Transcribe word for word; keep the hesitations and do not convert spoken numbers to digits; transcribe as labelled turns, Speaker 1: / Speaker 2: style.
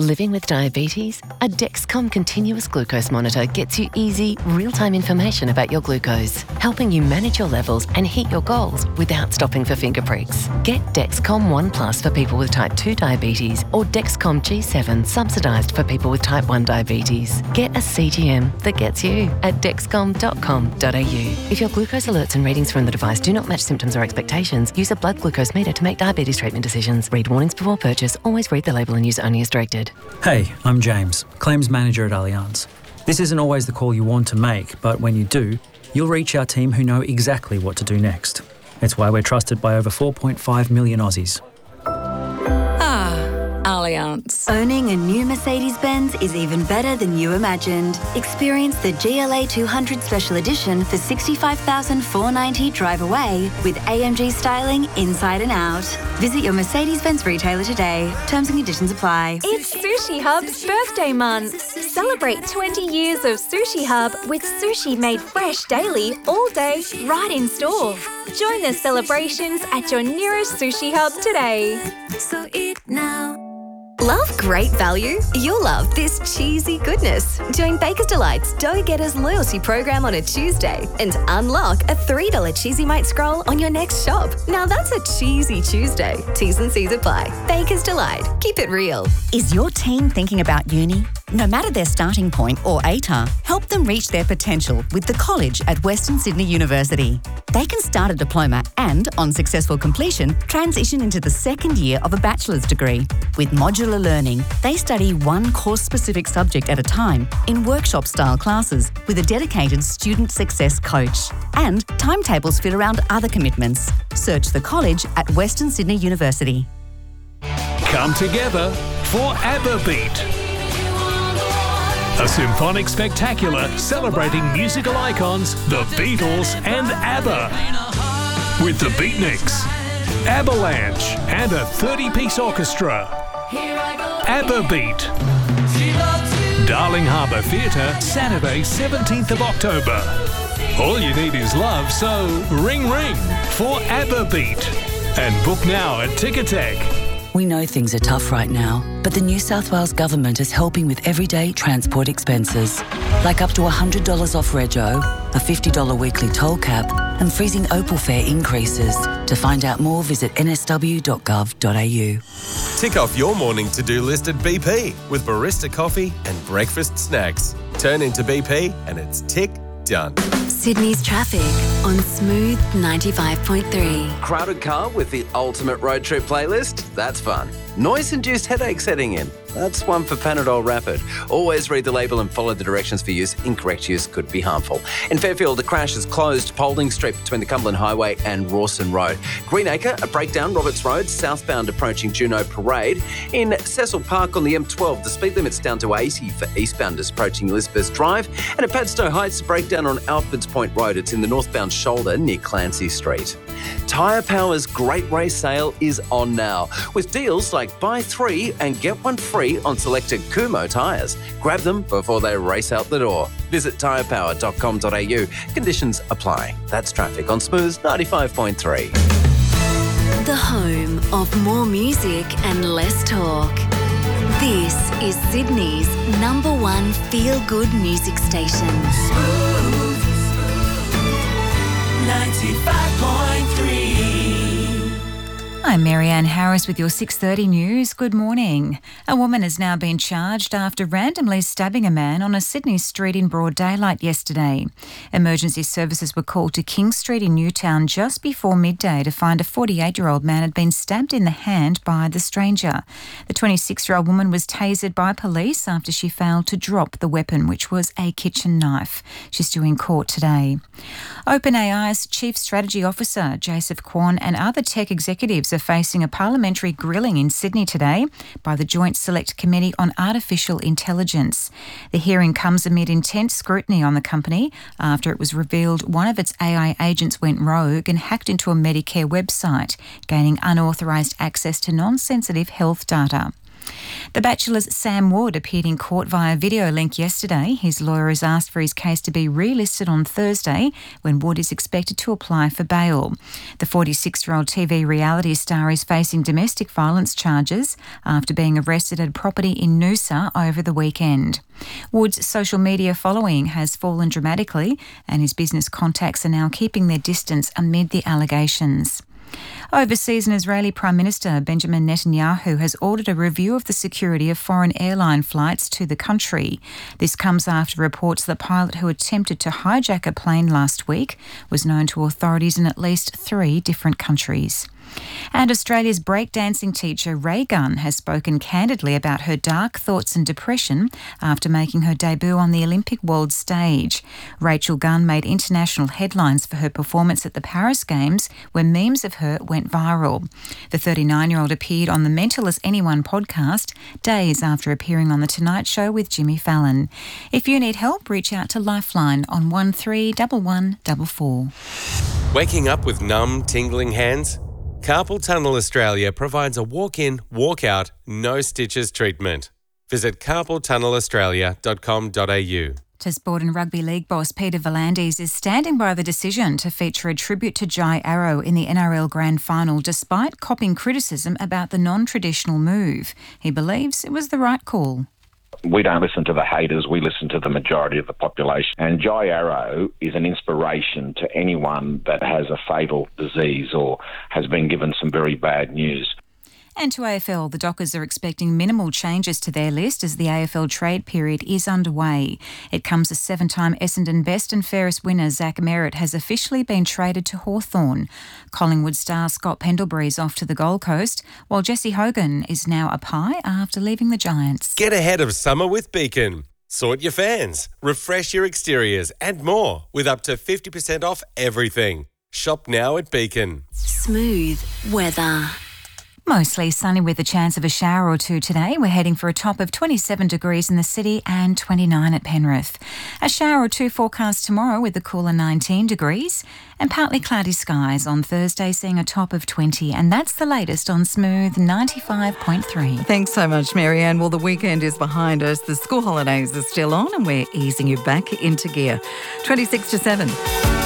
Speaker 1: Living with diabetes? A Dexcom continuous glucose monitor gets you easy, real-time information about your glucose, helping you manage your levels and hit your goals without stopping for finger pricks. Get Dexcom One Plus for people with type two diabetes or Dexcom G seven subsidised for people with type one diabetes. Get a C G M that gets you at dexcom dot com dot a u. If your glucose alerts and readings from the device do not match symptoms or expectations, use a blood glucose meter to make diabetes treatment decisions. Read warnings before purchase. Always read the label and use only as directed.
Speaker 2: Hey, I'm James, Claims Manager at Allianz. This isn't always the call you want to make, but when you do, you'll reach our team who know exactly what to do next. It's why we're trusted by over four point five million Aussies.
Speaker 3: Ah, Allianz.
Speaker 4: Owning a new Mercedes-Benz is even better than you imagined. Experience the G L A two hundred Special Edition for sixty-five thousand four hundred ninety dollars drive away with A M G styling inside and out. Visit your Mercedes-Benz retailer today. Terms and conditions apply.
Speaker 5: It's Sushi Hub's birthday month. Celebrate twenty years of Sushi Hub with sushi made fresh daily, all day, right in store. Join the celebrations at your nearest Sushi Hub today.
Speaker 4: So eat now.
Speaker 6: Love great value? You'll love this cheesy goodness. Join Baker's Delight's Dough Getters loyalty program on a Tuesday and unlock a three dollars Cheesy Mate scroll on your next shop. Now that's a cheesy Tuesday. T's and C's apply. Baker's Delight. Keep it real.
Speaker 7: Is your teen thinking about uni? No matter their starting point or A T A R, help them reach their potential with the college at Western Sydney University. They can start a diploma and, on successful completion, transition into the second year of a bachelor's degree. With modular learning, they study one course-specific subject at a time in workshop-style classes with a dedicated student success coach. And timetables fit around other commitments. Search the college at Western Sydney University.
Speaker 8: Come together for ABBA Beat. A symphonic spectacular celebrating musical icons, the Beatles and ABBA. With the Beatniks, Avalanche and a thirty-piece orchestra. ABBA Beat. Darling Harbour Theatre, Saturday seventeenth of October. All you need is love, so ring ring for ABBA Beat. And book now at Ticketek.
Speaker 9: We know things are tough right now, but the New South Wales Government is helping with everyday transport expenses, like up to one hundred dollars off rego, a fifty dollars weekly toll cap, and freezing Opal fare increases. To find out more, visit n s w dot gov dot a u.
Speaker 10: Tick off your morning to-do list at B P with barista coffee and breakfast snacks. Turn into B P and it's tick done.
Speaker 4: Sydney's traffic on Smooth ninety-five point three.
Speaker 11: Crowded car with the ultimate road trip playlist? That's fun. Noise-induced headache setting in? That's one for Panadol Rapid. Always read the label and follow the directions for use. Incorrect use could be harmful. In Fairfield, a crash has closed Paulding Street between the Cumberland Highway and Rawson Road. Greenacre, a breakdown Roberts Road, southbound approaching Juno Parade. In Cecil Park on the M twelve, the speed limit's down to eighty for eastbounders approaching Elizabeth Drive. And at Padstow Heights, a breakdown on Alfords Point Road. It's in the northbound shoulder near Clancy Street. Tyre Power's Great Race Sale is on now, with deals like buy three and get one free on selected Kumho tyres. Grab them before they race out the door. Visit tyre power dot com dot a u. Conditions apply. That's traffic on Smooth ninety-five point three.
Speaker 4: The home of more music and less talk. This is Sydney's number one feel-good music station.
Speaker 12: Smooth ninety-five point three.
Speaker 13: I'm Marianne Harris with your six thirty news. Good morning. A woman has now been charged after randomly stabbing a man on a Sydney street in broad daylight yesterday. Emergency services were called to King Street in Newtown just before midday to find a forty-eight-year-old man had been stabbed in the hand by the stranger. The twenty-six-year-old woman was tasered by police after she failed to drop the weapon, which was a kitchen knife. She's due in court today. OpenAI's Chief Strategy Officer, Joseph Kwon, and other tech executives are facing a parliamentary grilling in Sydney today by the Joint Select Committee on Artificial Intelligence. The hearing comes amid intense scrutiny on the company after it was revealed one of its A I agents went rogue and hacked into a Medicare website, gaining unauthorised access to non-sensitive health data. The Bachelor's Sam Wood appeared in court via video link yesterday. His lawyer has asked for his case to be relisted on Thursday when Wood is expected to apply for bail. The forty-six-year-old T V reality star is facing domestic violence charges after being arrested at a property in Noosa over the weekend. Wood's social media following has fallen dramatically and his business contacts are now keeping their distance amid the allegations. Overseas, an Israeli Prime Minister Benjamin Netanyahu has ordered a review of the security of foreign airline flights to the country. This comes after reports the pilot who attempted to hijack a plane last week was known to authorities in at least three different countries. And Australia's breakdancing teacher Ray Gunn has spoken candidly about her dark thoughts and depression after making her debut on the Olympic world stage. Rachel Gunn made international headlines for her performance at the Paris Games when memes of her went viral. The thirty-nine-year-old appeared on the Mental as Anyone podcast days after appearing on The Tonight Show with Jimmy Fallon. If you need help, reach out to Lifeline on one three one one four four.
Speaker 10: Waking up with numb, tingling hands? Carpal Tunnel Australia provides a walk-in, walk-out, no-stitches treatment. Visit carpal tunnel australia dot com dot a u.
Speaker 13: To Sport and Rugby League boss Peter V'landys is standing by the decision to feature a tribute to Jai Arrow in the N R L Grand Final despite copping criticism about the non-traditional move. He believes it was the right call.
Speaker 14: We don't listen to the haters, we listen to the majority of the population. And Jai Arrow is an inspiration to anyone that has a fatal disease or has been given some very bad news.
Speaker 13: And to A F L, the Dockers are expecting minimal changes to their list as the A F L trade period is underway. It comes as seven-time Essendon Best and Fairest winner Zach Merritt has officially been traded to Hawthorn. Collingwood star Scott Pendlebury is off to the Gold Coast, while Jesse Hogan is now a Pie after leaving the Giants.
Speaker 10: Get ahead of summer with Beacon. Sort your fans, refresh your exteriors and more with up to fifty percent off everything. Shop now at Beacon.
Speaker 4: Smooth weather.
Speaker 13: Mostly sunny with a chance of a shower or two today. We're heading for a top of twenty-seven degrees in the city and twenty-nine at Penrith. A shower or two forecast tomorrow with a cooler nineteen degrees and partly cloudy skies on Thursday, seeing a top of twenty. And that's the latest on Smooth ninety-five point three.
Speaker 15: Thanks so much, Marianne. Well, the weekend is behind us. The school holidays are still on and we're easing you back into gear. twenty-six to seven.